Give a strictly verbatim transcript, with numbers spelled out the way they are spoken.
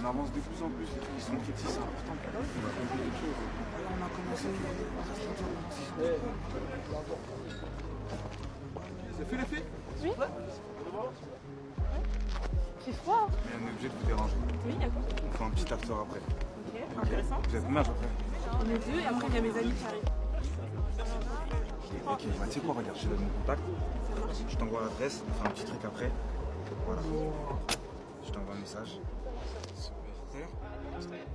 On avance de plus en plus, ils sont réticents. Putain, on a compris quelque chose. Alors on a commencé à Ça fait l'effet? Oui. C'est froid. Mais on est obligé de vous déranger. Oui, d'accord. On fait un petit after après. Ok, intéressant. Vous êtes combien après? On est deux et après il y a mes amis qui arrivent. Ok, bah, tu sais quoi, regarde, je te donne mon contact. Je t'envoie l'adresse, on fait un petit truc après. Voilà. Je t'envoie un message. Super.